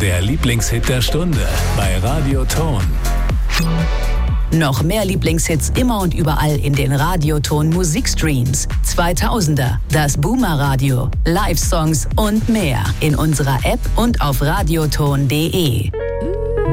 Der Lieblingshit der Stunde bei Radioton. Noch mehr Lieblingshits immer und überall in den Radioton Musikstreams. 2000er, das Boomer Radio, Live-Songs und mehr in unserer App und auf radioton.de.